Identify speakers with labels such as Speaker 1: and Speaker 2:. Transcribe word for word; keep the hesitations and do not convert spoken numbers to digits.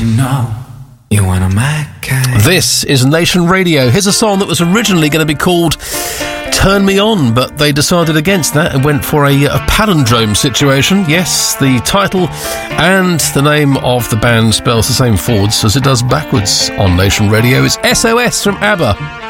Speaker 1: you know you want a mad kind.
Speaker 2: This is Nation Radio. Here's a song that was originally going to be called Turn Me On, but they decided against that and went for a, a palindrome situation. Yes, the title and the name of the band spells the same forwards as it does backwards on Nation Radio. It's S O S from ABBA.